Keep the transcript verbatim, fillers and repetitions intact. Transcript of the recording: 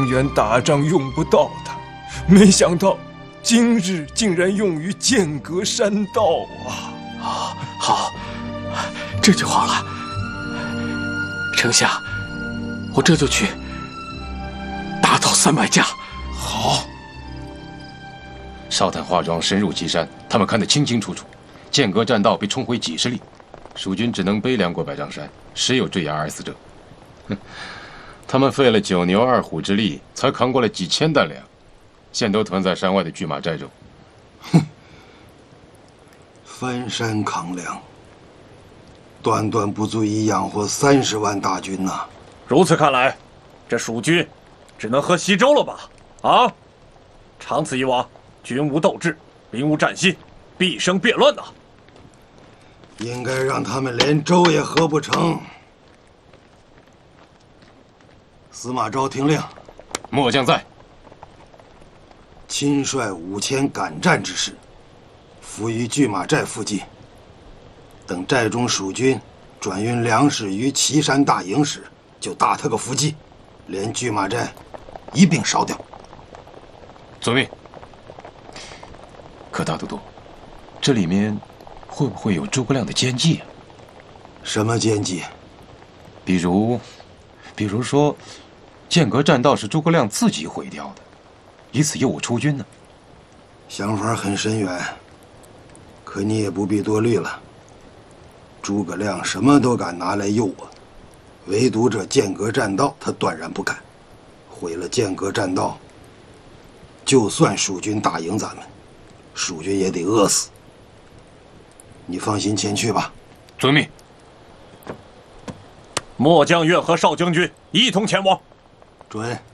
原打仗用不到它，没想到今日竟然用于剑阁山道啊！ 啊，好，这就好了。丞相，我这就去打倒三百家。 好。 哨探化妆深入岐山，他们看得清清楚楚，剑阁栈道被冲毁几十里，蜀军只能背粮过百丈山，时有坠崖而死者。哼，他们费了九牛二虎之力，才扛过了几千担粮，现都屯在山外的巨马寨中。 哼，翻山扛粮，断断不足以养活三十万大军呐！ 如此看来，这蜀军只能喝西粥了吧？啊，长此以往，军无斗志，兵无战心，必生变乱呐！ 应该让他们连粥也喝不成。司马昭听令， 末将在。 亲率五千赶战之士，伏于巨马寨附近。等寨中蜀军转运粮食于岐山大营时，就打他个伏击，连巨马寨一并烧掉。 遵命。可大都督，这里面会不会有诸葛亮的奸计啊？ 什么奸计？ 比如，比如说，剑阁栈道是诸葛亮自己毁掉的，以此诱我出军呢？ 想法很深远，可你也不必多虑了。诸葛亮什么都敢拿来诱我，唯独这剑阁栈道，他断然不敢。毁了剑阁栈道，就算蜀军打赢咱们，蜀军也得饿死。你放心前去吧。 遵命。 末将愿和少将军一同前往。 准。